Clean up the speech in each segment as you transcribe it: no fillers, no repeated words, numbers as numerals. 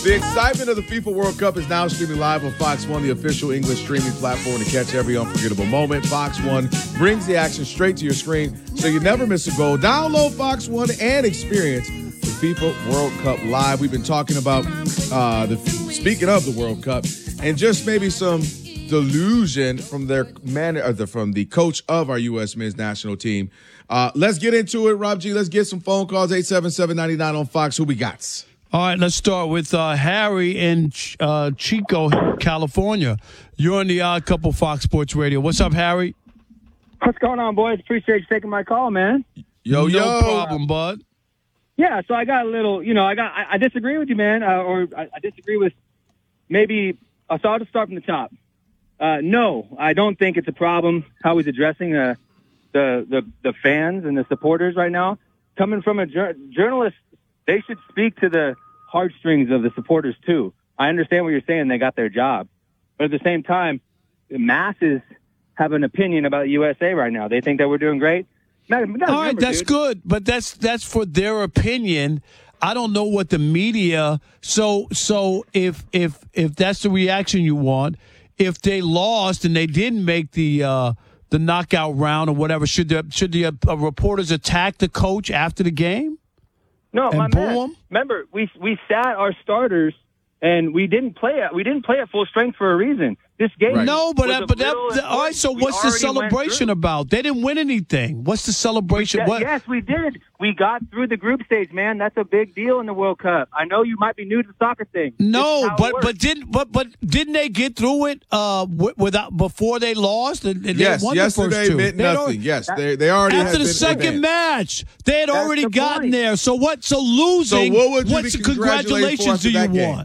The excitement of the FIFA World Cup is now streaming live on Fox One, the official English streaming platform to catch every unforgettable moment. Fox One brings the action straight to your screen so you never miss a goal. Download Fox One and experience the FIFA World Cup live. We've been talking about speaking of the World Cup and just maybe some delusion from from the coach of our U.S. men's national team. Let's get into it, Rob G. Let's get some phone calls. 877-99 on Fox. Who we got? All right, let's start with Harry in Chico, California. You're on the Odd Couple Fox Sports Radio. What's up, Harry? What's going on, boys? Appreciate you taking my call, man. No problem, bud. Yeah, so I got a little, I disagree with you, man, or I disagree with maybe, so I'll just start from the top. No, I don't think it's a problem how he's addressing the fans and the supporters right now. Coming from a journalist, they should speak to the heartstrings of the supporters, too. I understand what you're saying. They got their job. But at the same time, the masses have an opinion about USA right now. They think that we're doing great. All right, that's good. But that's for their opinion. I don't know what the media. So if that's the reaction you want, if they lost and they didn't make the knockout round or whatever, should the reporters attack the coach after the game? No, my man. Remember, we sat our starters and we didn't play at full strength for a reason. This game, right. No, but all right. So what's the celebration about? They didn't win anything. What's the celebration? Yes, we did. We got through the group stage, man. That's a big deal in the World Cup. I know you might be new to the soccer thing. No, but didn't they get through it without before they lost? And yes, they won yesterday the first two. meant nothing. Yes, they already after the second match they had already gotten there. So what? So losing. So what what's the congratulations do you want?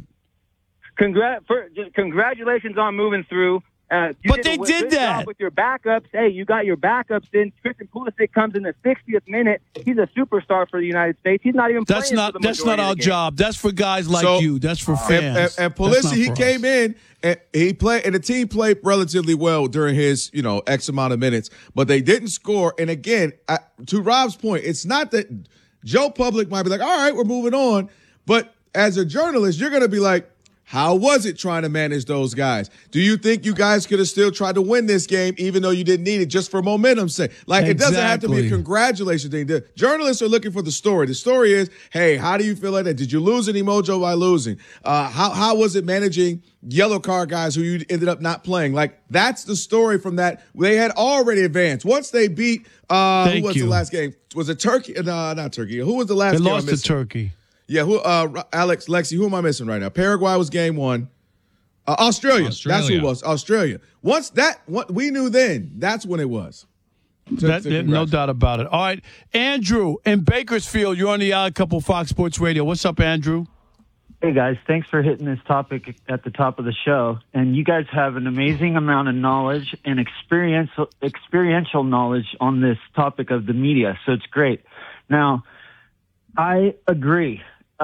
Congratulations on moving through. But they did that with your backups. Hey, you got your backups in. Christian Pulisic comes in the 60th minute. He's a superstar for the United States. He's not even playing. That's not our job. That's for guys like you. That's for fans. And Pulisic, he came in and he played, and the team played relatively well during his X amount of minutes, but they didn't score. And again, to Rob's point, it's not that Joe Public might be like, all right, we're moving on, but as a journalist, you're going to be like, how was it trying to manage those guys? Do you think you guys could have still tried to win this game even though you didn't need it just for momentum's sake? It doesn't have to be a congratulations thing. The journalists are looking for the story. The story is, hey, how do you feel like that? Did you lose any mojo by losing? How was it managing yellow card guys who you ended up not playing? That's the story from that. They had already advanced. Once they beat, who was the last game? Was it Turkey? No, not Turkey. Who was the last game? They lost to Turkey. Yeah, Alex, Lexi, who am I missing right now? Paraguay was game one. Australia. That's who it was. Australia. Once we knew then, that's when it was. No doubt about it. All right, Andrew in Bakersfield, you're on the Odd Couple Fox Sports Radio. What's up, Andrew? Hey, guys. Thanks for hitting this topic at the top of the show. And you guys have an amazing amount of knowledge and experiential knowledge on this topic of the media, so it's great. Now, I agree.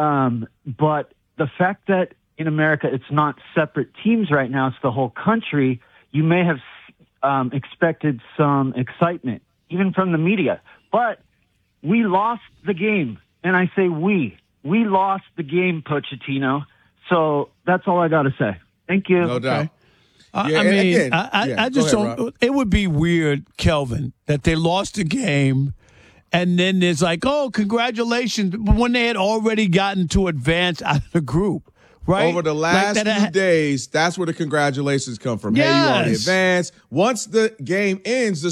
But the fact that in America it's not separate teams right now, it's the whole country, you may have expected some excitement, even from the media. But we lost the game. And I say we lost the game, Pochettino. So that's all I got to say. Thank you. No doubt. I just don't. Rob. It would be weird, Kelvin, that they lost the game. And then there's congratulations, when they had already gotten to advance out of the group, right? Over the last few days, that's where the congratulations come from. Yes. Hey, you already advanced. Once the game ends, the